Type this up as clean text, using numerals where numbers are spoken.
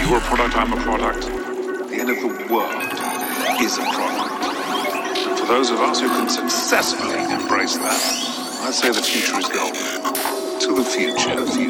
You're a product, I'm a product. The end of the world is a product. And for those of us who can successfully embrace that, I say the future is golden. To the future.